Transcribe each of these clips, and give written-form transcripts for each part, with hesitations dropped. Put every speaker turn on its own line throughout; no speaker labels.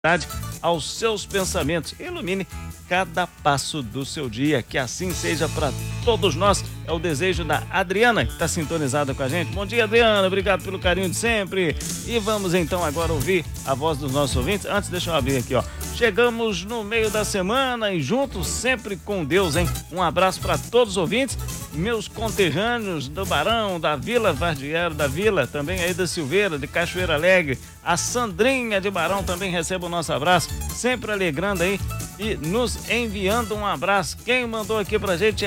aos seus pensamentos. Ilumine cada passo do seu dia, que assim seja para todos nós. É o desejo da Adriana, que está sintonizada com a gente. Bom dia, Adriana, obrigado pelo carinho de sempre. E vamos então agora ouvir a voz dos nossos ouvintes. Antes, deixa eu abrir aqui, ó. Chegamos no meio da semana e juntos sempre com Deus, hein? Um abraço para todos os ouvintes, meus conterrâneos do Barão, da Vila Vardiero, da Vila, também aí da Silveira, de Cachoeira Alegre, a Sandrinha de Barão também recebe o nosso abraço, sempre alegrando aí e nos enviando um abraço. Quem mandou aqui pra gente é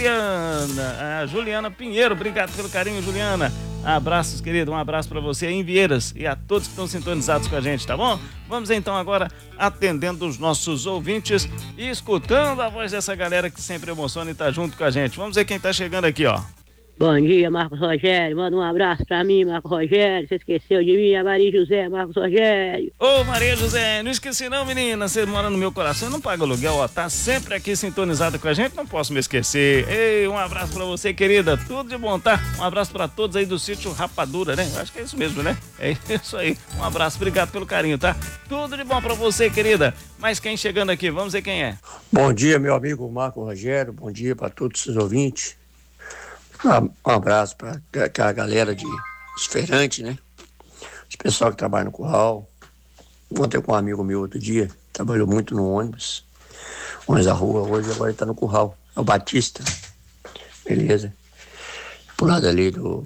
a Juliana Pinheiro. Obrigado pelo carinho, Juliana. Abraços, querido, um abraço para você em Vieiras e a todos que estão sintonizados com a gente, tá bom? Vamos então agora atendendo os nossos ouvintes e escutando a voz dessa galera que sempre emociona e tá junto com a gente. Vamos ver quem tá chegando aqui, ó.
Bom dia, Marcos Rogério. Manda um abraço pra mim, Marcos Rogério. Você esqueceu de mim, a Maria José, Marcos Rogério.
Ô, Maria José, não esqueci não, menina. Você mora no meu coração, não paga aluguel, ó. Tá sempre aqui sintonizada com a gente, não posso me esquecer. Ei, um abraço pra você, querida. Tudo de bom, tá? Um abraço pra todos aí do sítio Rapadura, né? Acho que é isso mesmo, né? É isso aí. Um abraço, obrigado pelo carinho, tá? Tudo de bom pra você, querida. Mas quem chegando aqui, vamos ver quem é.
Bom dia, meu amigo Marcos Rogério. Bom dia pra todos os ouvintes. Um abraço para a galera dos feirantes, né? Os pessoal que trabalha no curral. Ontem com um amigo meu outro dia, trabalhou muito no ônibus da rua, hoje agora ele tá no curral. É o Batista, beleza? Pro lado ali do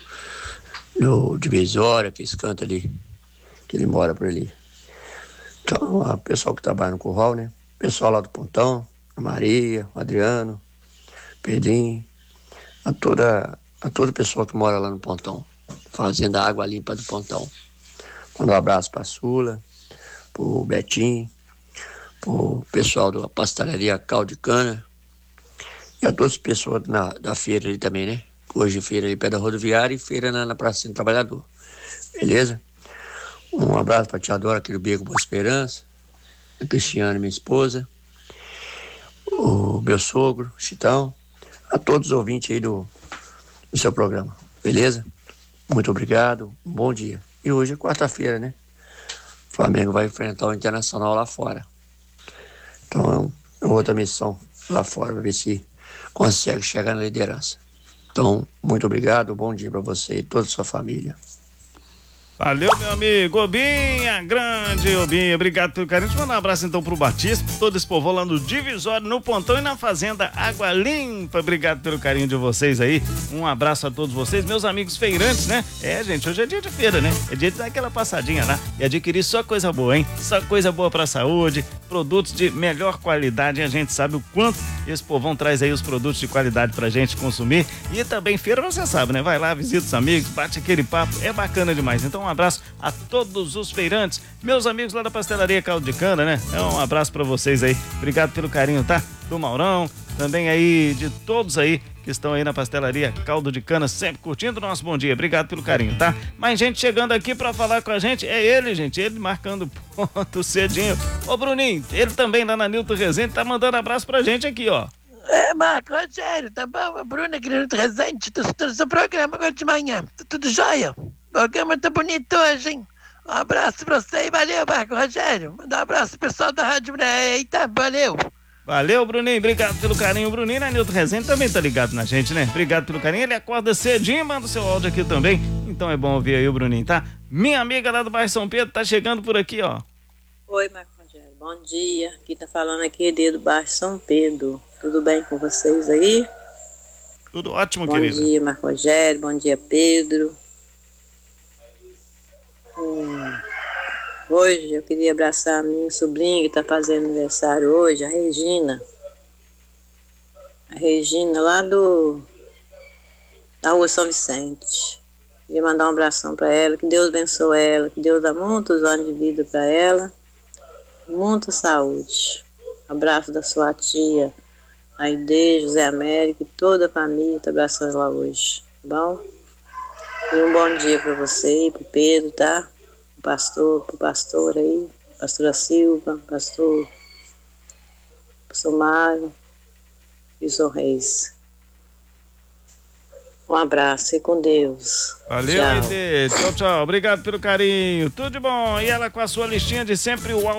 Divisória, que esse canto ali, que ele mora por ali. Então, o pessoal que trabalha no curral, né? Pessoal lá do Pontão, a Maria, o Adriano, Pedrinho, a toda pessoa que mora lá no Pontão, fazendo a água limpa do Pontão. Manda um abraço para a Sula, pro Betinho, pro pessoal da pastelaria Caldo de Cana e a todas as pessoas da feira ali também, né? Hoje feira ali perto da rodoviária e feira na Praça do Trabalhador. Beleza? Um abraço para a tia Dora aqui do Beco Boa Esperança, a Cristiane, minha esposa, o meu sogro, Chitão, a todos os ouvintes aí do seu programa, beleza? Muito obrigado, um bom dia. E hoje é quarta-feira, né? O Flamengo vai enfrentar o Internacional lá fora. Então é outra missão lá fora, para ver se consegue chegar na liderança. Então, muito obrigado, bom dia para você e toda a sua família.
Valeu, meu amigo Obinha, grande Obinha, obrigado pelo carinho. Deixa eu mandar um abraço então pro Batista, todo esse povo lá no Divisório, no Pontão e na Fazenda Água Limpa. Obrigado pelo carinho de vocês aí. Um abraço a todos vocês, meus amigos feirantes, né? É, gente, hoje é dia de feira, né? É dia de dar aquela passadinha lá e adquirir só coisa boa, hein? Só coisa boa pra saúde, produtos de melhor qualidade. E a gente sabe o quanto esse povão traz aí os produtos de qualidade pra gente consumir. E também feira, você sabe, né? Vai lá, visita os amigos, bate aquele papo, é bacana demais. Então, um abraço a todos os feirantes, meus amigos lá da pastelaria Caldo de Cana, né? Um abraço pra vocês aí, obrigado pelo carinho, tá? Do Maurão, também aí de todos aí que estão aí na pastelaria Caldo de Cana, sempre curtindo o nosso bom dia, obrigado pelo carinho, tá? Mais gente chegando aqui pra falar com a gente, é ele, gente, ele marcando ponto cedinho. Ô Bruninho, ele também lá na Nilton Rezende tá mandando abraço pra gente aqui, ó.
É, Marco, Rogério, tá bom? A Bruna aqui no Resende, tô escutando seu programa agora de manhã, tá tudo jóia? O programa tá bonito hoje, hein? Um abraço pra você e valeu, Marco Rogério. Manda um abraço pro pessoal da Rádio Eita, valeu.
Valeu, Bruninho, obrigado pelo carinho. O Bruninho, né, Nilton Rezende também tá ligado na gente, né? Obrigado pelo carinho, ele acorda cedinho, manda o seu áudio aqui também. Então é bom ouvir aí o Bruninho, tá? Minha amiga lá do bairro São Pedro tá chegando por aqui, ó.
Oi, Marco Rogério, bom dia. Quem tá falando aqui é do bairro São Pedro. Tudo bem com vocês aí?
Tudo ótimo,
bom
querido.
Bom dia, Marco Rogério, bom dia, Pedro. Hoje eu queria abraçar a minha sobrinha que está fazendo aniversário hoje, a Regina. A Regina lá da rua São Vicente. Queria mandar um abração para ela, que Deus abençoe ela, que Deus dá muitos anos de vida para ela, muita saúde. Abraço da sua tia, Aide, José Américo e toda a família está abraçando lá hoje, tá bom? E um bom dia para você e para o Pedro, tá? Pro pastor aí, pastora Silva, pastor Mário e o Reis. Um abraço e com Deus.
Valeu,
Tchau.
Aide. Tchau, tchau. Obrigado pelo carinho. Tudo de bom. E ela com a sua listinha de sempre, o